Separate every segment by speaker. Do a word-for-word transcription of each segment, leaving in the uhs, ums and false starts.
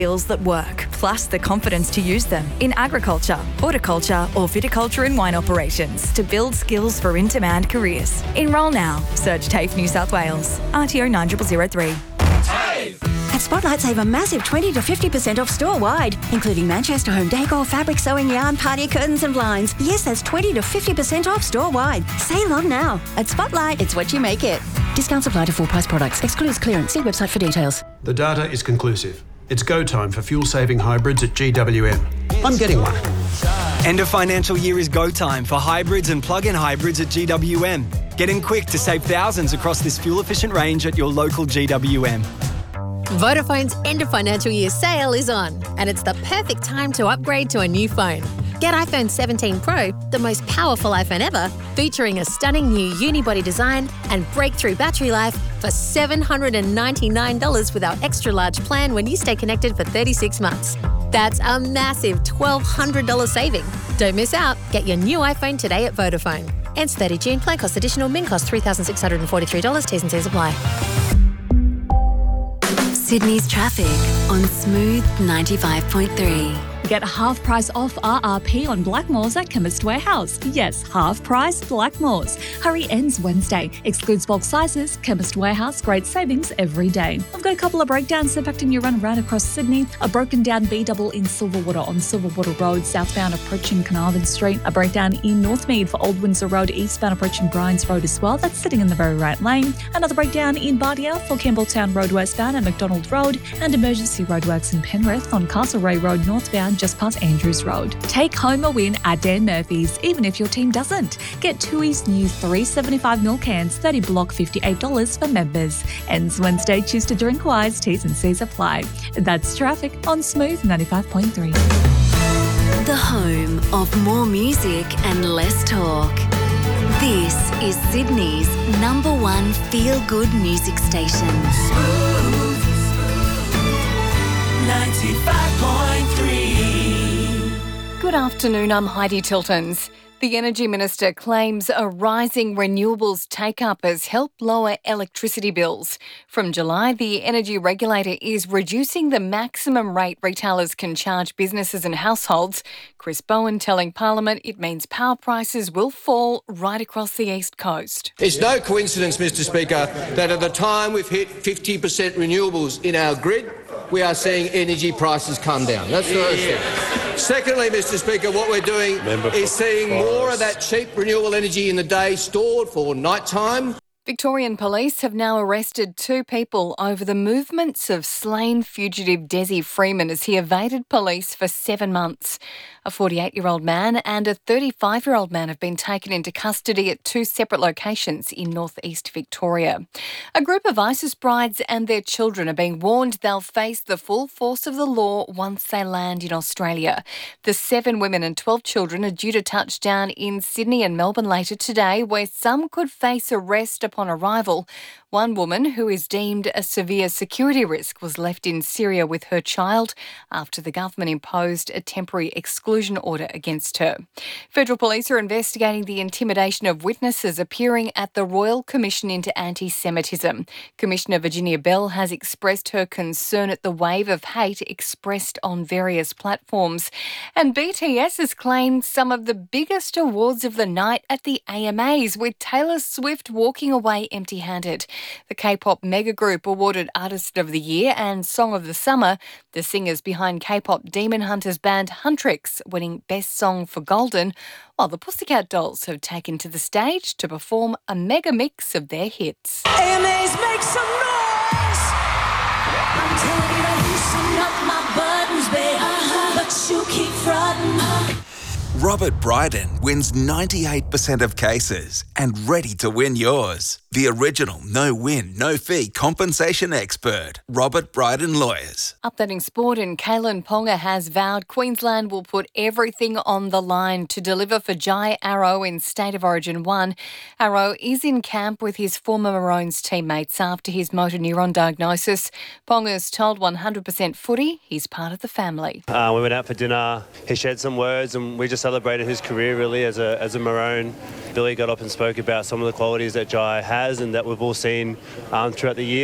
Speaker 1: skills that work, plus the confidence to use them in agriculture, horticulture or viticulture and wine operations to build skills for in-demand careers. Enrol now. Search TAFE New South Wales. R T O nine zero zero zero three.
Speaker 2: At Spotlight, save a massive twenty to fifty percent off store-wide, including Manchester home decor, fabric, sewing, yarn, party curtains and blinds. Yes, that's twenty to fifty percent off store-wide. Save on now. At Spotlight, it's what you make it. Discounts apply to full-price products. Excludes clearance. See website for details.
Speaker 3: The data is conclusive. It's go time for fuel-saving hybrids at G W M. I'm getting one.
Speaker 4: End of financial year is go time for hybrids and plug-in hybrids at G W M. Get in quick to save thousands across this fuel-efficient range at your local G W M.
Speaker 5: Vodafone's end of financial year sale is on, and it's the perfect time to upgrade to a new phone. Get iPhone seventeen Pro, the most powerful iPhone ever, featuring a stunning new unibody design and breakthrough battery life for seven hundred ninety-nine dollars with our extra large plan when you stay connected for thirty-six months. That's a massive twelve hundred dollars saving. Don't miss out. Get your new iPhone today at Vodafone. Ends thirtieth of June. Plan cost additional. Min cost three thousand six hundred forty-three dollars. T's and C's apply.
Speaker 6: Sydney's traffic on Smooth ninety-five point three.
Speaker 7: Get half price off R R P on Blackmores at Chemist Warehouse. Yes, half price Blackmores. Hurry ends Wednesday. Excludes bulk sizes. Chemist Warehouse. Great savings every day. I've got a couple of breakdowns impacting your run around across Sydney. A broken down B double in Silverwater on Silverwater Road, southbound approaching Carnarvon Street. A breakdown in Northmead for Old Windsor Road, eastbound approaching Bryans Road as well. That's sitting in the very right lane. Another breakdown in Bardia for Campbelltown Road westbound and McDonald Road. And emergency roadworks in Penrith on Castlereagh Road northbound just past Andrews Road. Take home a win at Dan Murphy's, even if your team doesn't. Get Tooheys new three seventy-five mil cans, thirty block, fifty-eight dollars for members. Ends Wednesday. Choose to drink wise. T's and C's apply. That's traffic on Smooth ninety-five point three.
Speaker 6: The home of more music and less talk. This is Sydney's number one feel-good music station.
Speaker 8: Smooth ninety-five point three.
Speaker 9: Good afternoon, I'm Heidi Tiltons. The Energy Minister claims a rising renewables take-up has helped lower electricity bills. From July, the Energy Regulator is reducing the maximum rate retailers can charge businesses and households. Chris Bowen telling Parliament it means power prices will fall right across the East Coast.
Speaker 10: It's no coincidence, Mr Speaker, that at the time we've hit fifty percent renewables in our grid, we are seeing energy prices come down. That's the first thing. Secondly, Mr Speaker, what we're doing is seeing more of that cheap renewable energy in the day stored for night time.
Speaker 9: Victorian police have now arrested two people over the movements of slain fugitive Desi Freeman as he evaded police for seven months. A forty-eight-year-old man and a thirty-five-year-old man have been taken into custody at two separate locations in northeast Victoria. A group of ISIS brides and their children are being warned they'll face the full force of the law once they land in Australia. The seven women and twelve children are due to touch down in Sydney and Melbourne later today, where some could face arrest upon arrival. One woman, who is deemed a severe security risk, was left in Syria with her child after the government imposed a temporary exclusion order against her. Federal police are investigating the intimidation of witnesses appearing at the Royal Commission into Anti-Semitism. Commissioner Virginia Bell has expressed her concern at the wave of hate expressed on various platforms. And B T S has claimed some of the biggest awards of the night at the A M As, with Taylor Swift walking away empty-handed. The K-pop mega group awarded Artist of the Year and Song of the Summer. The singers behind K-pop Demon Hunters band Huntrix winning Best Song for Golden, while the Pussycat Dolls have taken to the stage to perform a mega mix of their hits.
Speaker 8: A M As make some noise. I'm telling you to loosen up my buttons, babe. Uh-huh. But you keep fronting. Uh-huh.
Speaker 11: Robert Bryden wins ninety-eight percent of cases and ready to win yours. The original no-win, no-fee compensation expert, Robert Bryden Lawyers.
Speaker 9: Updating sport, and Kalen Ponga has vowed Queensland will put everything on the line to deliver for Jai Arrow in State of Origin one. Arrow is in camp with his former Maroons teammates after his motor neuron diagnosis. Ponga's told one hundred percent Footy he's part of the family.
Speaker 12: Uh, we went out for dinner, he shared some words and we just celebrated his career really as a, as a Maroon. Billy got up and spoke about some of the qualities that Jai has and that we've all seen um, throughout the years.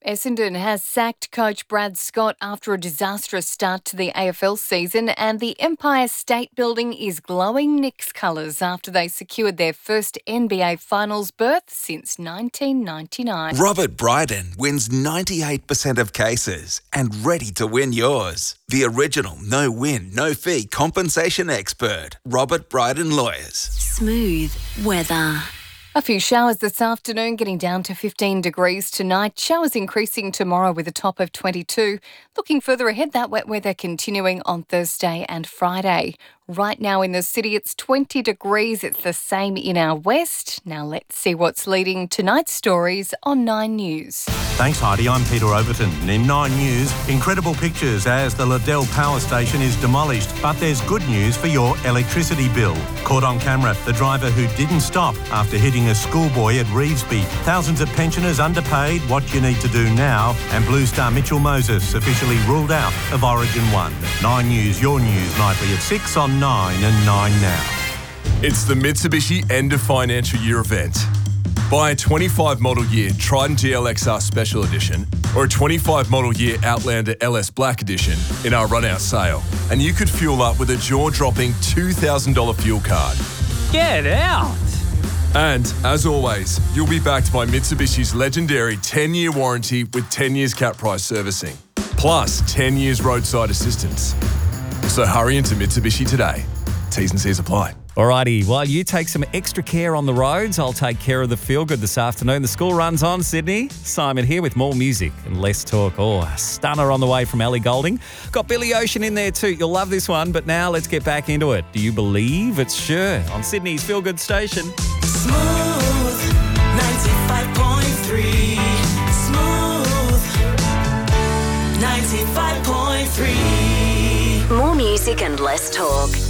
Speaker 9: Essendon has sacked coach Brad Scott after a disastrous start to the A F L season, and the Empire State Building is glowing Knicks colours after they secured their first N B A Finals berth since nineteen ninety-nine.
Speaker 11: Robert Bryden wins ninety-eight percent of cases and ready to win yours. The original no-win, no-fee compensation expert, Robert Bryden Lawyers.
Speaker 6: Smooth weather.
Speaker 9: A few showers this afternoon, getting down to fifteen degrees tonight. Showers increasing tomorrow with a top of twenty-two. Looking further ahead, that wet weather continuing on Thursday and Friday. Right now in the city, it's twenty degrees. It's the same in our west. Now let's see what's leading tonight's stories on Nine News.
Speaker 13: Thanks, Heidi. I'm Peter Overton. And in Nine News, incredible pictures as the Liddell Power Station is demolished. But there's good news for your electricity bill. Caught on camera, the driver who didn't stop after hitting a schoolboy at Revesby. Thousands of pensioners underpaid. What you need to do now. And Blue Star Mitchell Moses officially ruled out of Origin one. Nine News, your news nightly at six on nine and nine now.
Speaker 14: It's the Mitsubishi End of Financial Year event. Buy a twenty-five model year Triton G L X R Special Edition or a twenty-five model year Outlander L S Black Edition in our run-out sale, and you could fuel up with a jaw-dropping two thousand dollars fuel card.
Speaker 15: Get out!
Speaker 14: And, as always, you'll be backed by Mitsubishi's legendary ten-year warranty with ten years cap price servicing, plus ten years roadside assistance. So hurry into Mitsubishi today. T's and C's apply.
Speaker 15: Alrighty, while you take some extra care on the roads, I'll take care of the feel-good this afternoon. The school runs on, Sydney. Simon here with more music and less talk. Oh, a stunner on the way from Ellie Goulding. Got Billy Ocean in there too. You'll love this one, but now let's get back into it. Do you believe it's Sure on Sydney's feel-good station?
Speaker 8: Smooth ninety-five point three. Smooth ninety-five point three.
Speaker 6: More music and less talk.